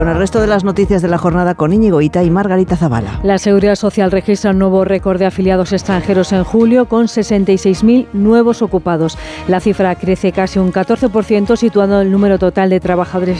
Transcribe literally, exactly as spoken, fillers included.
Con el resto de las noticias de la jornada con Íñigo Ita y Margarita Zavala. La Seguridad Social registra un nuevo récord de afiliados extranjeros en julio con sesenta y seis mil nuevos ocupados. La cifra crece casi un catorce por ciento, situando el número total de trabajadores